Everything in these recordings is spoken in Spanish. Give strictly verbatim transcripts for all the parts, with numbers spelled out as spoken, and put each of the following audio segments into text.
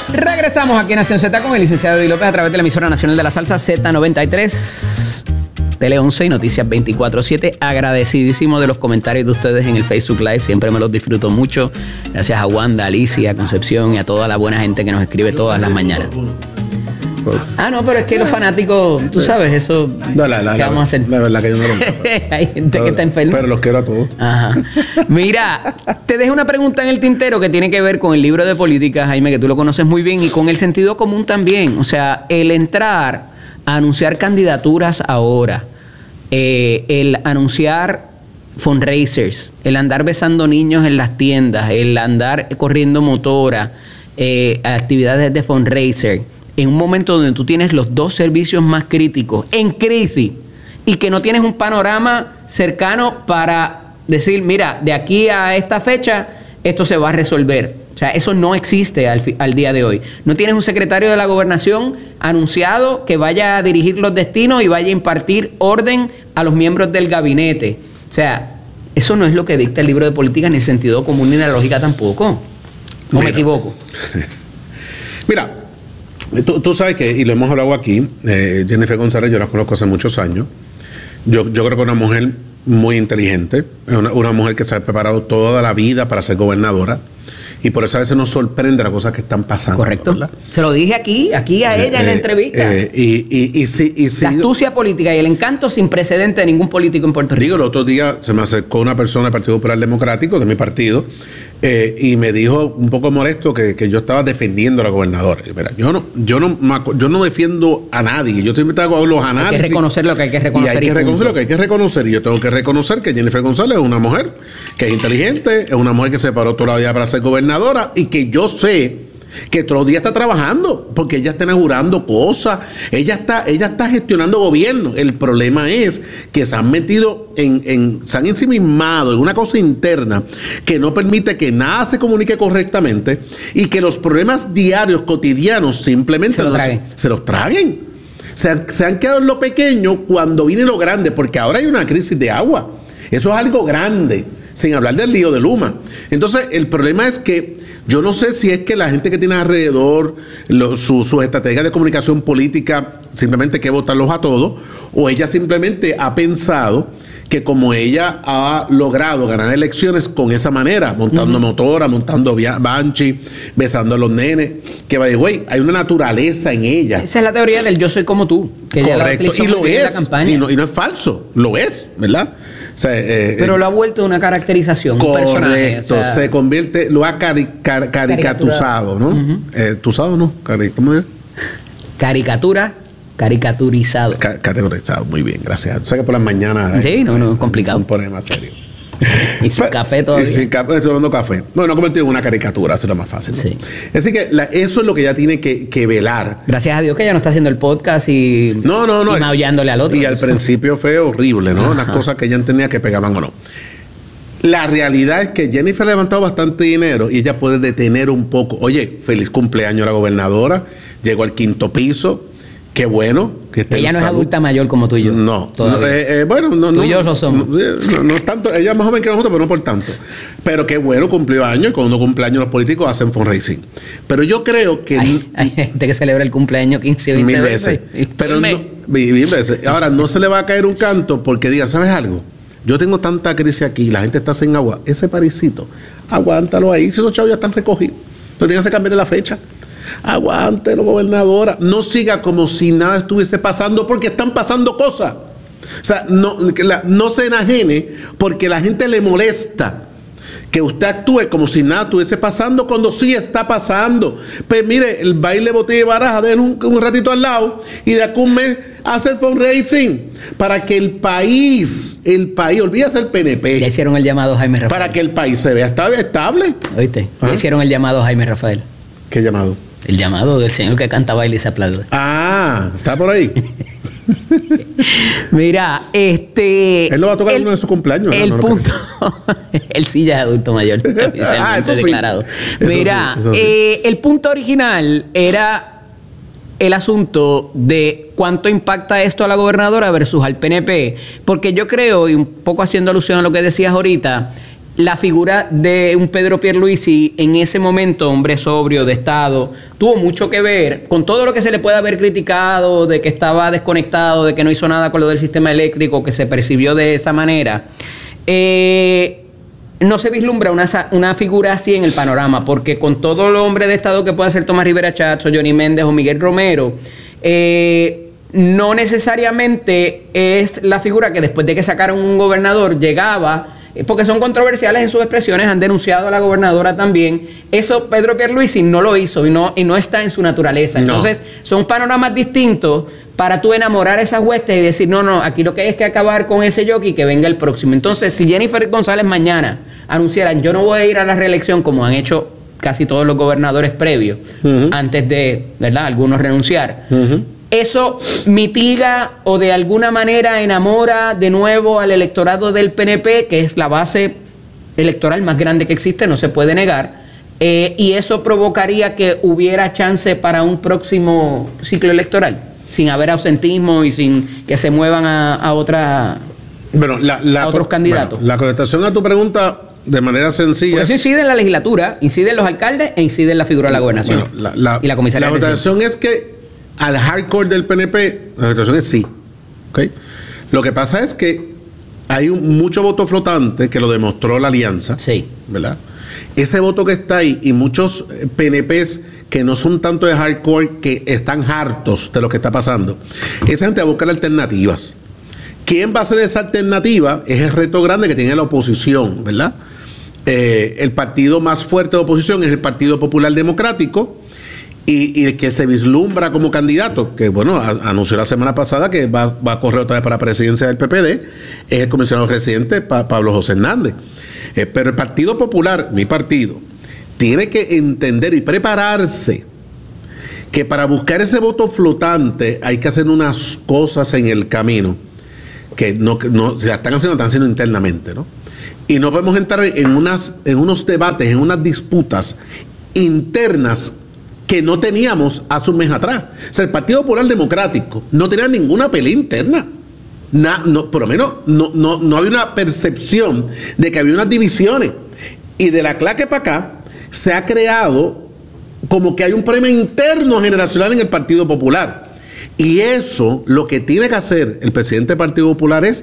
Regresamos aquí en Nación Z con el licenciado Eddie López a través de la emisora nacional de la salsa Z noventa y tres, Tele once y Noticias veinticuatro siete. Agradecidísimo de los comentarios de ustedes en el Facebook Live. Siempre me los disfruto mucho. Gracias a Wanda, Alicia, Concepción y a toda la buena gente que nos escribe todas las mañanas. Ah, no, pero es que los fanáticos, tú sabes, eso. No, la, la, ¿qué la, vamos a hacer? La verdad que yo no lo Hay gente pero, que está enferma. Pero los quiero a todos. Ajá. Mira, te dejo una pregunta en el tintero que tiene que ver con el libro de política, Jaime, que tú lo conoces muy bien, y con el sentido común también. O sea, el entrar a anunciar candidaturas ahora, eh, el anunciar fundraisers, el andar besando niños en las tiendas, el andar corriendo motora, eh, actividades de fundraiser, en un momento donde tú tienes los dos servicios más críticos en crisis y que no tienes un panorama cercano para decir, mira, de aquí a esta fecha esto se va a resolver. O sea, eso no existe al, al día de hoy. No tienes un secretario de la gobernación anunciado que vaya a dirigir los destinos y vaya a impartir orden a los miembros del gabinete. O sea, eso no es lo que dicta el libro de política, ni el sentido común, ni la lógica tampoco. ¿No Mira. me equivoco? Mira, Tú, tú sabes que, y lo hemos hablado aquí, eh, Jennifer González, yo la conozco hace muchos años. Yo, yo creo que es una mujer muy inteligente, es una, una mujer que se ha preparado toda la vida para ser gobernadora. Y por eso a veces nos sorprende las cosas que están pasando. Correcto. ¿Verdad? Se lo dije aquí, aquí a ella eh, en la entrevista. Eh, y, y, y, si, y si, la astucia política y el encanto sin precedente de ningún político en Puerto Rico. Digo, el otro día se me acercó una persona del Partido Popular Democrático, de mi partido, eh, y me dijo un poco molesto que, que yo estaba defendiendo a la gobernadora. Y, mira, yo no, yo no, yo no defiendo a nadie. Yo siempre hago los análisis. Hay que reconocer lo que hay que reconocer. Y hay que reconocer lo que hay que reconocer. Y yo tengo que reconocer que Jennifer González es una mujer que es inteligente, es una mujer que se paró toda la vida para ser gobernadora y que yo sé que todos los días está trabajando, porque ella está inaugurando cosas, ella está, ella está gestionando gobierno. El problema es que se han metido en, en, se han ensimismado en una cosa interna que no permite que nada se comunique correctamente y que los problemas diarios, cotidianos, simplemente se, lo no traguen. se, se los traguen. Se han, se han quedado en lo pequeño cuando viene lo grande, porque ahora hay una crisis de agua. Eso es algo grande, sin hablar del lío de Luma. Entonces, el problema es que yo no sé si es que la gente que tiene alrededor, lo, su, sus estrategias de comunicación política, simplemente hay que votarlos a todos, o ella simplemente ha pensado que como ella ha logrado ganar elecciones con esa manera, montando uh-huh. motora, montando banshee, besando a los nenes, que by the way, hay una naturaleza en ella. Esa es la teoría del yo soy como tú. Que correcto, y lo es, y no, y no es falso, lo es, ¿verdad? O sea, eh, pero lo ha vuelto una caracterización. Correcto, un personaje, o sea, se convierte, lo ha cari car caricaturizado, ¿no? Uh-huh. eh, ¿Tuzado no? Cari ¿Cómo es? Caricatura, caricaturizado. Ca categorizado, muy bien, gracias. O sea que por las mañanas. Sí, eh, no, no, es complicado. Un problema serio. Y sin café todavía. Y sin café, estoy tomando café. Bueno, convertido en una caricatura, eso es lo más fácil, ¿no? Sí. Así que la, eso es lo que ella tiene que, que velar. Gracias a Dios que ella no está haciendo el podcast y, no, no, no, y maullándole al otro. Y al principio fue horrible, ¿no? Las cosas que ella entendía que pegaban o no. La realidad es que Jennifer ha levantado bastante dinero y ella puede detener un poco. Oye, feliz cumpleaños a la gobernadora, llegó al quinto piso. Qué bueno que esté. Ella no es adulta mayor como tú y yo. No. no eh, eh, bueno, no. Tú no, y yo lo somos. No, no es tanto. Ella es más joven que nosotros, pero no por tanto. Pero qué bueno, cumplió años. Y cuando cumple años los políticos hacen fundraising. Pero yo creo que. Hay, hay gente que celebra el cumpleaños quince, veinte mil veces. veces. Pero no, mil veces. Ahora, no se le va a caer un canto porque diga, ¿sabes algo? Yo tengo tanta crisis aquí, la gente está sin agua. Ese parisito, aguántalo ahí. Si esos chavos ya están recogidos, no tienes que cambiar la fecha. Aguántelo, gobernadora. No siga como si nada estuviese pasando, porque están pasando cosas. O sea, no, la, no se enajene porque la gente le molesta que usted actúe como si nada estuviese pasando cuando sí está pasando. Pues mire, el baile botella y baraja, den un, un ratito al lado y de aquí un mes hacer fundraising para que el país, el país, olvídese el P N P. Ya hicieron el llamado Jaime Rafael. Para que el país se vea estable. ¿Oíste? Ya hicieron el llamado Jaime Rafael. ¿Qué llamado? El llamado del señor que canta, baila y se aplaude. Ah, está por ahí. Mira, este... Él lo va a tocar el, uno de sus cumpleaños. El no, no punto... Él sí ya es adulto mayor. Ah, eso sí. Declarado. Eso Mira, sí, eso sí. Eh, el punto original era el asunto de cuánto impacta esto a la gobernadora versus al P N P. Porque yo creo, y un poco haciendo alusión a lo que decías ahorita, la figura de un Pedro Pierluisi en ese momento, hombre sobrio de Estado, tuvo mucho que ver con todo lo que se le puede haber criticado, de que estaba desconectado, de que no hizo nada con lo del sistema eléctrico, que se percibió de esa manera. Eh, no se vislumbra una, una figura así en el panorama, porque con todo el hombre de Estado que pueda ser Tomás Rivera Chatz o Johnny Méndez o Miguel Romero, eh, no necesariamente es la figura que después de que sacaron un gobernador llegaba, porque son controversiales en sus expresiones, han denunciado a la gobernadora también. Eso Pedro Pierluisi no lo hizo y no, y no está en su naturaleza. Entonces, no. Son panoramas distintos para tú enamorar a esas huestes y decir, no, no, aquí lo que hay es que acabar con ese jockey y que venga el próximo. Entonces, si Jennifer González mañana anunciaran, yo no voy a ir a la reelección, como han hecho casi todos los gobernadores previos, uh-huh. antes de, ¿verdad?, algunos renunciar. Uh-huh. ¿Eso mitiga o de alguna manera enamora de nuevo al electorado del P N P, que es la base electoral más grande que existe, no se puede negar? Eh, ¿Y eso provocaría que hubiera chance para un próximo ciclo electoral, sin haber ausentismo y sin que se muevan a, a, otra, bueno, la, la, a otros candidatos? Bueno, la contestación a tu pregunta, de manera sencilla... Porque eso incide en la legislatura, incide en los alcaldes e incide en la figura de la gobernación. Bueno, la, la, y la comisaría la contestación es que al hardcore del P N P, la situación es sí. ¿Okay? Lo que pasa es que hay un, mucho voto flotante que lo demostró la alianza. Sí. ¿Verdad? Ese voto que está ahí y muchos P N Pes que no son tanto de hardcore, que están hartos de lo que está pasando. Esa gente va a buscar alternativas. ¿Quién va a ser esa alternativa? Es el reto grande que tiene la oposición, ¿verdad? Eh, el partido más fuerte de oposición es el Partido Popular Democrático. Y, y el que se vislumbra como candidato, que bueno, a, anunció la semana pasada que va, va a correr otra vez para la presidencia del P P D, es el comisionado residente pa, Pablo José Hernández. Eh, pero el Partido Popular, mi partido, tiene que entender y prepararse que para buscar ese voto flotante hay que hacer unas cosas en el camino que no, que no se están haciendo, están haciendo internamente, ¿no? Y no podemos entrar en, unas, en unos debates, en unas disputas internas que no teníamos hace un mes atrás. O sea, el Partido Popular Democrático no tenía ninguna pelea interna. Na, no, por lo menos no, no, no había una percepción de que había unas divisiones. Y de la claque para acá se ha creado como que hay un problema interno generacional en el Partido Popular. Y eso, lo que tiene que hacer el presidente del Partido Popular es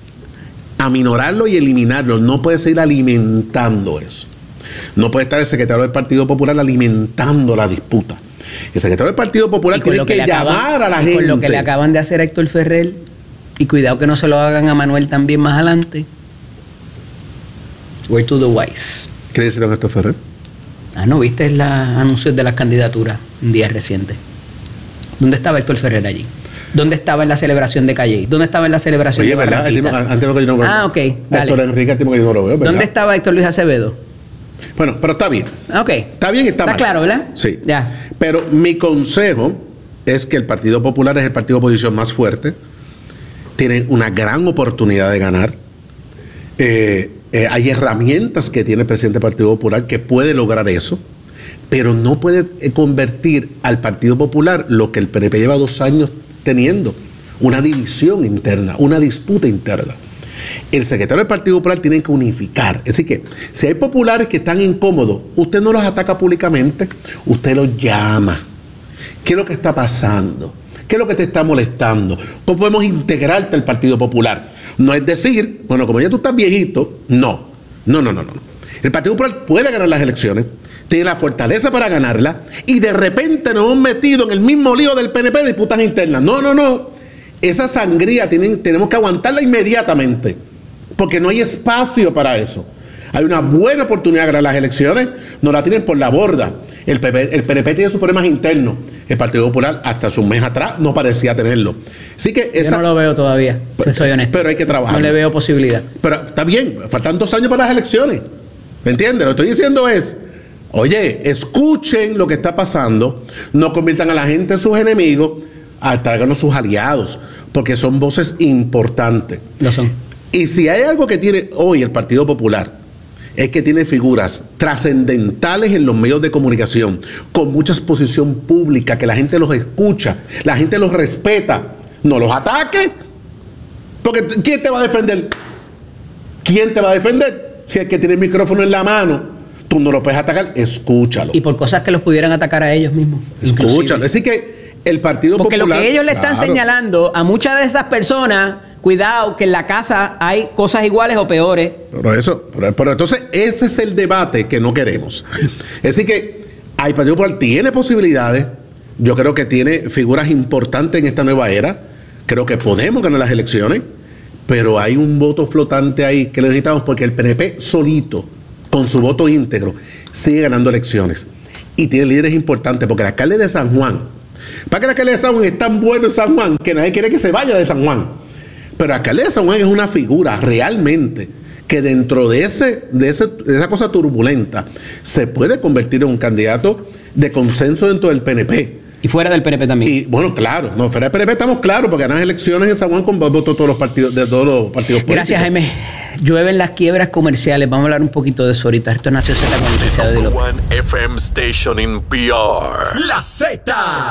aminorarlo y eliminarlo. No puede seguir alimentando eso. No puede estar el secretario del Partido Popular alimentando la disputa. El secretario del Partido Popular tiene que llamar a la gente. Con lo que le acaban de hacer a Héctor Ferrer, y cuidado que no se lo hagan a Manuel también más adelante. Where to the wise. ¿Qué le hicieron a Héctor Ferrer? Ah, ¿no viste los anuncios de las candidaturas en días recientes? ¿Dónde estaba Héctor Ferrer allí? ¿Dónde estaba en la celebración de Calle? ¿Dónde estaba en la celebración Oye, de ¿verdad? Barranquita? Antes, antes que yo no veo. Ah, ok, dale. Héctor Enrique, antes que yo no lo veo, ¿verdad? ¿Dónde estaba Héctor Luis Acevedo? Bueno, pero está bien. Ok. Está bien y está, está mal. Está claro, ¿verdad? Sí. Ya. Pero mi consejo es que el Partido Popular es el partido de oposición más fuerte. Tiene una gran oportunidad de ganar. Eh, eh, hay herramientas que tiene el presidente del Partido Popular que puede lograr eso, pero no puede convertir al Partido Popular lo que el P N P lleva dos años teniendo, una división interna, una disputa interna. El secretario del Partido Popular tiene que unificar. Es decir que si hay populares que están incómodos, usted no los ataca públicamente, usted los llama. ¿Qué es lo que está pasando? ¿Qué es lo que te está molestando? ¿Cómo podemos integrarte al Partido Popular? No es decir, bueno, como ya tú estás viejito, no. No, no, no, no. El Partido Popular puede ganar las elecciones, tiene la fortaleza para ganarla, y de repente nos hemos metido en el mismo lío del P N P de disputas internas. No, no, no. Esa sangría tienen, tenemos que aguantarla inmediatamente, porque no hay espacio para eso. Hay una buena oportunidad de ganar las elecciones, no la tienen por la borda. El, P P, el P N P tiene sus problemas internos. El Partido Popular, hasta hace un mes atrás, no parecía tenerlo. Así que esa, yo no lo veo todavía, pero, soy honesto. Pero hay que trabajar. No le veo posibilidad. Pero está bien, faltan dos años para las elecciones. ¿Me entiendes? Lo que estoy diciendo es, oye, escuchen lo que está pasando, no conviertan a la gente en sus enemigos, háganos sus aliados, porque son voces importantes. Lo son. Y si hay algo que tiene hoy el Partido Popular, es que tiene figuras trascendentales en los medios de comunicación, con mucha exposición pública, que la gente los escucha, la gente los respeta. No los ataque, porque ¿quién te va a defender? ¿Quién te va a defender? si el que tiene el micrófono en la mano, tú no lo puedes atacar, escúchalo. Y por cosas que los pudieran atacar a ellos mismos. Escúchalo. Así que el Partido Porque Popular... Porque lo que ellos le están claro. señalando a muchas de esas personas, cuidado, que en la casa hay cosas iguales o peores. Pero eso, pero, pero entonces ese es el debate que no queremos. Es decir que el Partido Popular tiene posibilidades, yo creo que tiene figuras importantes en esta nueva era, creo que podemos ganar las elecciones, pero hay un voto flotante ahí que necesitamos porque el P N P solito, con su voto íntegro, sigue ganando elecciones. Y tiene líderes importantes, porque el alcalde de San Juan, para que el alcalde de San Juan es tan bueno en San Juan que nadie quiere que se vaya de San Juan. Pero el alcalde de San Juan es una figura realmente que dentro de, ese, de, ese, de esa cosa turbulenta se puede convertir en un candidato de consenso dentro del P N P. Y fuera del P N P también. Y bueno, claro, no, fuera del P N P estamos claros, porque ganan elecciones en San Juan con votos de todos los partidos, de todos los partidos políticos. Gracias, Jaime. Llueven las quiebras comerciales. Vamos a hablar un poquito de eso ahorita. Esto nació Z con el licenciado de López. F M Station in P R. La Z.